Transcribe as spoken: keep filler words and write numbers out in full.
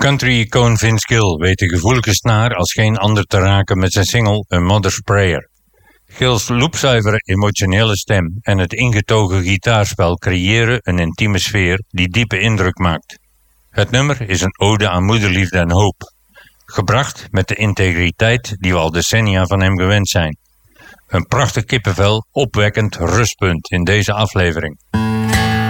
Country-icoon Vince Gill weet de gevoelige snaar als geen ander te raken met zijn single A Mother's Prayer. Gill's loepzuivere emotionele stem en het ingetogen gitaarspel creëren een intieme sfeer die diepe indruk maakt. Het nummer is een ode aan moederliefde en hoop, gebracht met de integriteit die we al decennia van hem gewend zijn. Een prachtig kippenvel, opwekkend rustpunt in deze aflevering.